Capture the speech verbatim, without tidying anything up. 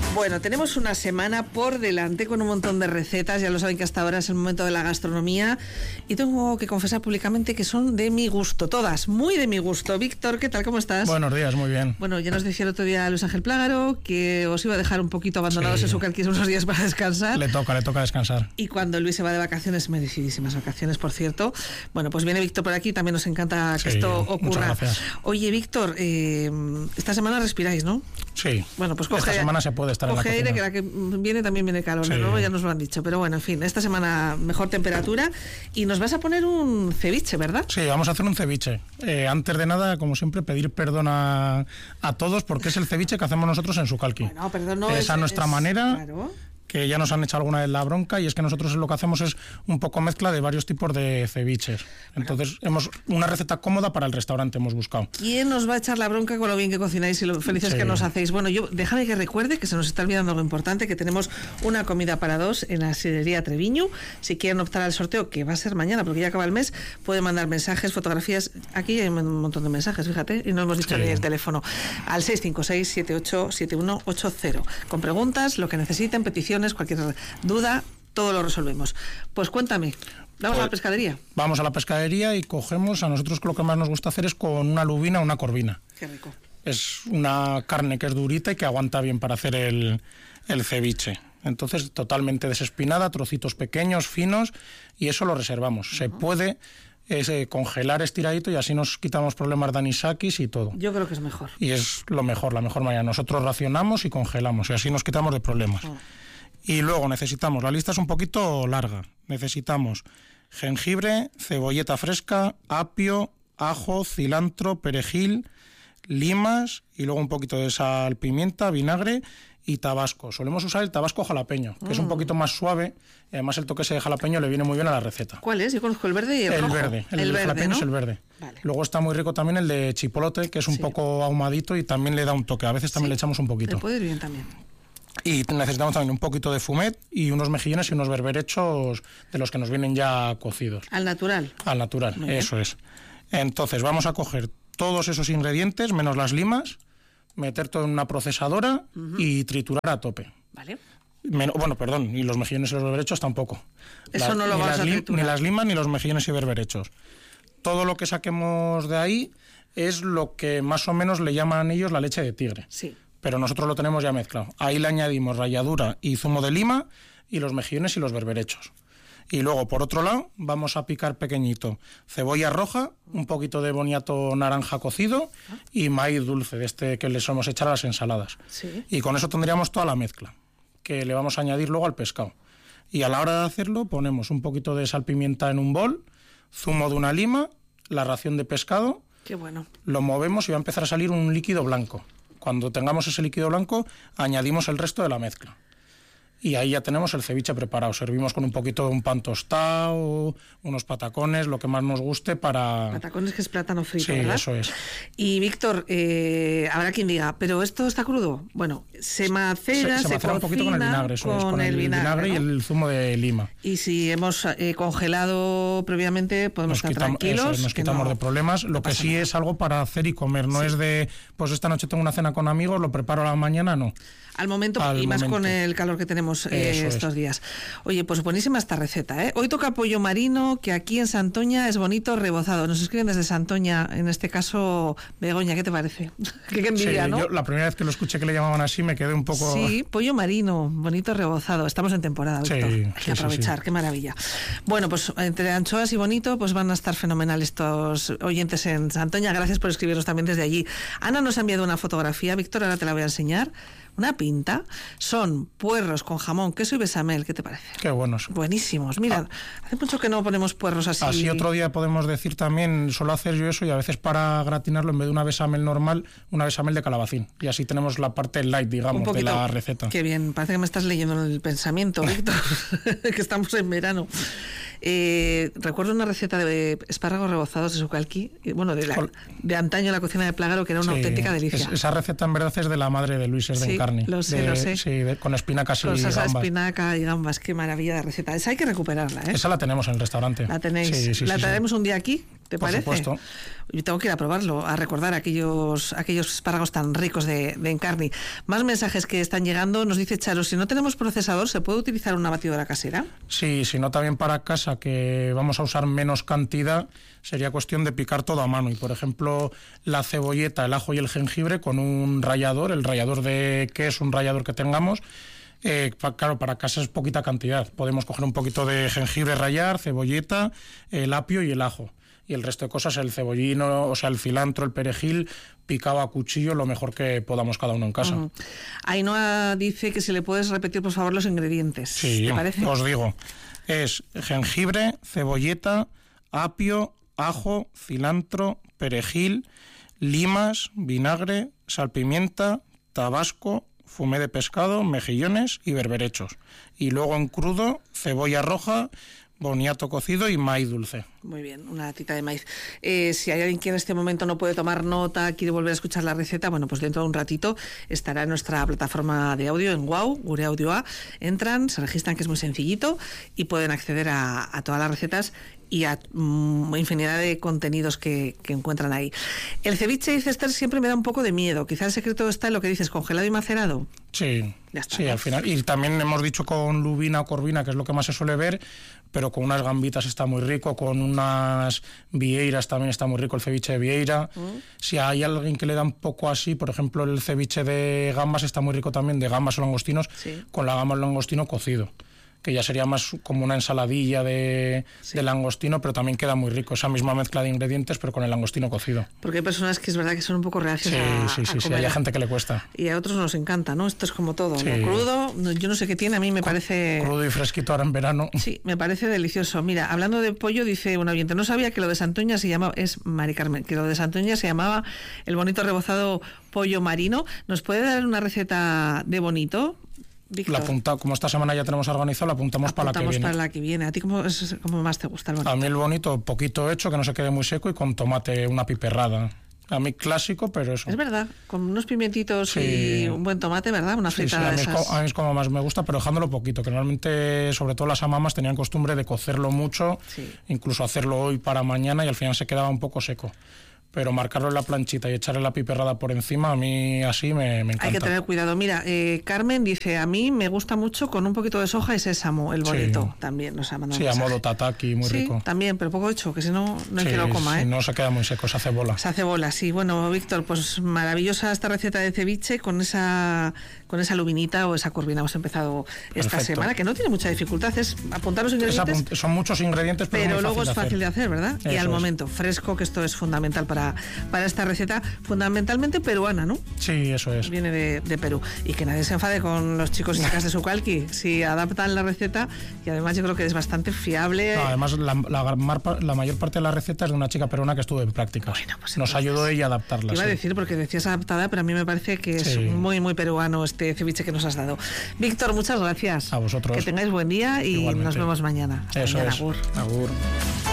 Bueno, tenemos una semana por delante con un montón de recetas. Ya lo saben que hasta ahora es el momento de la gastronomía y tengo que confesar públicamente que son de mi gusto, todas, muy de mi gusto. Víctor, ¿qué tal? ¿Cómo estás? Buenos días, muy bien. Bueno, ya nos decía el otro día Luis Ángel Plágaro que os iba a dejar un poquito abandonados sí. en su calquis unos días para descansar. Le toca, le toca descansar. Y cuando Luis se va de vacaciones, merecidísimas vacaciones, por cierto. Bueno, pues viene Víctor por aquí, también nos encanta que sí, esto ocurra. Muchas gracias. Oye, Víctor, eh, esta semana respiráis, ¿no? Sí. Bueno, pues coge, esta semana se puede estar en la cocina. Coge aire, que la que viene también viene calor, sí. Luego ya nos lo han dicho. Pero bueno, en fin, esta semana mejor temperatura. Y nos vas a poner un ceviche, ¿verdad? Sí, vamos a hacer un ceviche. Eh, antes de nada, como siempre, pedir perdón a, a todos porque es el ceviche que hacemos nosotros en Sucalqui. Bueno, perdón, no Esa es a nuestra es, manera... Claro. que ya nos han echado alguna vez la bronca, y es que nosotros lo que hacemos es un poco mezcla de varios tipos de ceviches. Entonces, bueno, hemos una receta cómoda para el restaurante hemos buscado. ¿Quién nos va a echar la bronca con lo bien que cocináis y lo felices sí. que nos hacéis? Bueno, yo déjame que recuerde que se nos está olvidando algo importante, que tenemos una comida para dos en la sidrería Treviño. Si quieren optar al sorteo, que va a ser mañana, porque ya acaba el mes, pueden mandar mensajes, fotografías. Aquí hay un montón de mensajes, fíjate, y no hemos dicho sí. ni el teléfono. Al seis cinco seis, siete ocho siete uno ocho cero. Con preguntas, lo que necesiten, peticiones, cualquier duda, todo lo resolvemos. Pues cuéntame, ¿vamos pues, a la pescadería? Vamos a la pescadería y cogemos, a nosotros lo que más nos gusta hacer es con una lubina o una corvina. Qué rico. Es una carne que es durita y que aguanta bien para hacer el, el ceviche. Entonces, totalmente desespinada, trocitos pequeños, finos, y eso lo reservamos. Uh-huh. Se puede... es eh, congelar estiradito y así nos quitamos problemas de anisakis y todo. Yo creo que es mejor. Y es lo mejor, la mejor manera. Nosotros racionamos y congelamos y así nos quitamos de problemas. Oh. Y luego necesitamos, la lista es un poquito larga, necesitamos jengibre, cebolleta fresca, apio, ajo, cilantro, perejil, limas y luego un poquito de sal, pimienta, vinagre y tabasco. Solemos usar el tabasco jalapeño, que mm. es un poquito más suave, y además el toque ese de jalapeño le viene muy bien a la receta. ¿Cuál es? Yo conozco el verde y el, el rojo. Verde. El, el verde. El jalapeño, ¿no? Es el verde. Vale. Luego está muy rico también el de chipolote, que es un sí. poco ahumadito y también le da un toque. A veces también sí. le echamos un poquito. Le puede ir bien también. Y necesitamos también un poquito de fumet y unos mejillones y unos berberechos de los que nos vienen ya cocidos. ¿Al natural? Al natural, muy eso bien. Es. Entonces vamos a coger todos esos ingredientes, menos las limas, meter todo en una procesadora uh-huh. y triturar a tope. Vale. Men- bueno, perdón, y los mejillones y los berberechos tampoco. Eso la, no lo vas a li- triturar. Ni las limas ni los mejillones y berberechos. Todo lo que saquemos de ahí es lo que más o menos le llaman ellos la leche de tigre. Sí. Pero nosotros lo tenemos ya mezclado. Ahí le añadimos ralladura y zumo de lima y los mejillones y los berberechos. Y luego, por otro lado, vamos a picar pequeñito cebolla roja, un poquito de boniato naranja cocido y maíz dulce, de este que le solemos echar a las ensaladas. Sí. Y con eso tendríamos toda la mezcla, que le vamos a añadir luego al pescado. Y a la hora de hacerlo, ponemos un poquito de sal pimienta en un bol, zumo de una lima, la ración de pescado. Qué bueno. Lo movemos y va a empezar a salir un líquido blanco. Cuando tengamos ese líquido blanco, añadimos el resto de la mezcla. Y ahí ya tenemos el ceviche preparado. Servimos con un poquito de un pan tostado, unos patacones, lo que más nos guste para... Patacones, que es plátano frito, sí, ¿verdad? Eso es. Y Víctor, eh, habrá quien diga, ¿pero esto está crudo? Bueno, se macera, se, se, se macera un poquito con el vinagre, eso con es, con el, el vinagre, vinagre ¿no? y el zumo de lima. Y si hemos eh, congelado previamente, podemos nos estar quitamos, tranquilos. Eso es, nos quitamos no, de problemas. Lo no que sí nada. Es algo para hacer y comer, no sí. es de, pues esta noche tengo una cena con amigos, lo preparo a la mañana, no. Al momento, Al y más momento. Con el calor que tenemos eh, estos es. días. Oye, pues buenísima esta receta, ¿eh? Hoy toca pollo marino, que aquí en Santoña es bonito rebozado. Nos escriben desde Santoña, en este caso, Begoña, ¿qué te parece? Qué envidia, sí, ¿no? Yo la primera vez que lo escuché que le llamaban así me quedé un poco... Sí, pollo marino, bonito rebozado. Estamos en temporada, sí, Víctor. Hay sí, que aprovechar, sí, sí. Qué maravilla. Bueno, pues entre anchoas y bonito, pues van a estar fenomenal estos oyentes en Santoña. Gracias por escribirnos también desde allí. Ana nos ha enviado una fotografía, Víctor, ahora te la voy a enseñar. Una pinta, son puerros con jamón, queso y bechamel, ¿qué te parece? Qué buenos. Buenísimos, mira, ah. hace mucho que no ponemos puerros así. Así otro día podemos decir también, suelo hacer yo eso y a veces para gratinarlo en vez de una bechamel normal, una bechamel de calabacín. Y así tenemos la parte light, digamos, de la receta. Qué bien, parece que me estás leyendo el pensamiento, Víctor, que estamos en verano. Eh, recuerdo una receta de espárragos rebozados de Sucalqui, bueno, de, la, de antaño en la cocina de Plágaro, que era una sí, auténtica delicia. Es, esa receta en verdad es de la madre de Luis, es de sí, Encarni. Lo sé, de, lo sé. Sí, de, con espinacas con y gambas. Con espinaca y gambas, qué maravilla de receta. Esa hay que recuperarla, ¿eh? Esa la tenemos en el restaurante. La tenéis. Sí, sí, la sí, traeremos sí. un día aquí ¿Te Por parece? supuesto. Yo tengo que ir a probarlo, a recordar aquellos aquellos espárragos tan ricos de, de Encarni. Más mensajes que están llegando. Nos dice Charo, si no tenemos procesador, ¿se puede utilizar una batidora casera? Sí, si no también para casa, que vamos a usar menos cantidad, sería cuestión de picar todo a mano. Y, por ejemplo, la cebolleta, el ajo y el jengibre con un rallador, el rallador de queso, un rallador que tengamos. Eh, pa, claro, para casa es poquita cantidad. Podemos coger un poquito de jengibre, rallar, cebolleta, el apio y el ajo. Y el resto de cosas, el cebollino, o sea, el cilantro, el perejil, picado a cuchillo, lo mejor que podamos cada uno en casa. Uh-huh. Ainhoa dice que si le puedes repetir, por favor, los ingredientes. Sí, ¿te parece? Os digo. Es jengibre, cebolleta, apio, ajo, cilantro, perejil, limas, vinagre, salpimienta, tabasco, fumé de pescado, mejillones y berberechos. Y luego en crudo, cebolla roja, boniato cocido y maíz dulce. Muy bien, una latita de maíz. Eh, si hay alguien que en este momento no puede tomar nota, quiere volver a escuchar la receta, bueno, pues dentro de un ratito estará en nuestra plataforma de audio en Wow, Gure Audio A. Entran, se registran, que es muy sencillito, y pueden acceder a, a todas las recetas y a mm, infinidad de contenidos que, que encuentran ahí. El ceviche, dice Esther, siempre me da un poco de miedo. Quizá el secreto está en lo que dices, congelado y macerado. Sí, ya está, sí, ¿no? Al final. Y también hemos dicho con lubina o corvina, que es lo que más se suele ver, pero con unas gambitas está muy rico, con unas vieiras también está muy rico el ceviche de vieira. Mm. Si hay alguien que le da un poco así, por ejemplo, el ceviche de gambas está muy rico también, de gambas o langostinos, sí, con la gamba o langostino cocido, que ya sería más como una ensaladilla de, sí, de langostino, pero también queda muy rico, esa misma mezcla de ingredientes, pero con el langostino cocido. Porque hay personas que es verdad que son un poco reacias sí, a, sí, sí, a sí, comer. Hay gente que le cuesta. Y a otros nos encanta, ¿no? Esto es como todo, sí, ¿no? Crudo, yo no sé qué tiene, a mí me parece... Crudo y fresquito ahora en verano. Sí, me parece delicioso. Mira, hablando de pollo, dice un oyente, no sabía que lo de Santoña se llamaba, es Mari Carmen, que lo de Santoña se llamaba el bonito rebozado pollo marino. ¿Nos puede dar una receta de bonito? Víctor. La apunta, como esta semana ya tenemos organizado, la apuntamos, apuntamos para la que viene. para la que viene. ¿A ti cómo, es, cómo más te gusta el bonito? A mí el bonito, poquito hecho, que no se quede muy seco y con tomate, una piperrada. A mí clásico, pero eso. Es verdad, con unos pimientitos sí, y un buen tomate, ¿verdad? Una fritada sí, sí, a, mí de esas. Es como, a mí es como más me gusta, pero dejándolo poquito, que normalmente, sobre todo las amamas, tenían costumbre de cocerlo mucho, sí, incluso hacerlo hoy para mañana, y al final se quedaba un poco seco. Pero marcarlo en la planchita y echarle la piperrada por encima, a mí así me, me encanta. Hay que tener cuidado. Mira, eh, Carmen dice, a mí me gusta mucho con un poquito de soja y sésamo, el bonito, sí, también nos ha mandado. Sí, a modo tataki, muy sí, rico. También, pero poco hecho, que si no, no hay sí, que lo coma, ¿eh? Si no se queda muy seco, se hace bola. Se hace bola, sí. Bueno, Víctor, pues maravillosa esta receta de ceviche con esa con esa lubinita o esa corvina. Hemos empezado esta Perfecto. semana, que no tiene mucha dificultad, es apuntar los ingredientes. Apunt- son muchos ingredientes, pero, pero muy luego fácil es fácil de hacer, de hacer ¿verdad? Eso y al es. momento, fresco, que esto es fundamental para, para esta receta, fundamentalmente peruana, ¿no? Sí, eso es. Viene de, de Perú. Y que nadie se enfade con los chicos y chicas de Sucalqui. Si adaptan la receta, y además yo creo que es bastante fiable. No, además, la, la, la mayor parte de la receta es de una chica peruana que estuvo en prácticas. Bueno, pues Nos ayudó ella a adaptarla. Iba sí. a decir, porque decías adaptada, pero a mí me parece que es sí. muy, muy peruano este ceviche que nos has dado. Víctor, muchas gracias. A vosotros. Que tengáis buen día y Igualmente. Nos vemos mañana. Eso mañana, es. Agur. Agur.